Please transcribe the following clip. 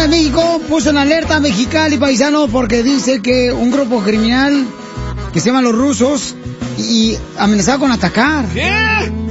Ciudad de México puso en alerta a Mexicali, paisano, porque dice que un grupo criminal que se llama Los Rusos y amenazaba con atacar. ¿Qué?